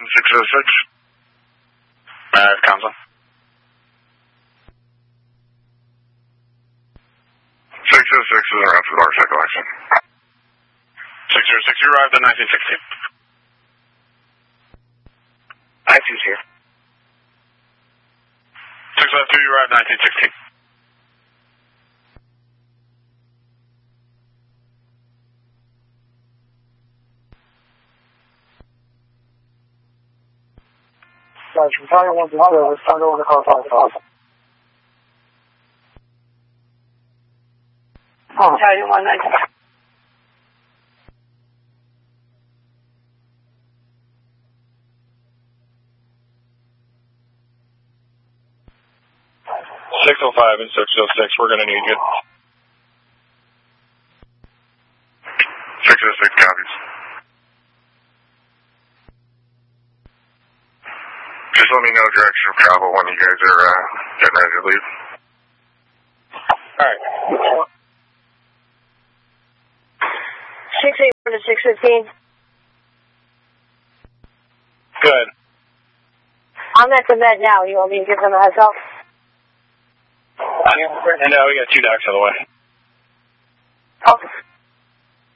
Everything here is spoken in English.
606. Council. 606 is around for the motorcycle accident. 606, you arrived at 1960. I2's here. 652, you arrived at 1960. Guys, from Tiger 1 to Zero, it's time to go into car 5. Tiger 1, 19. And 606, we're going to need you. 606 copies. Just let me know direction of travel when you guys are getting ready to leave. Alright. 681 to 615. Good. I'm at the med now. You want me to give them a heads up? And we got 2 docs on the way. Oh.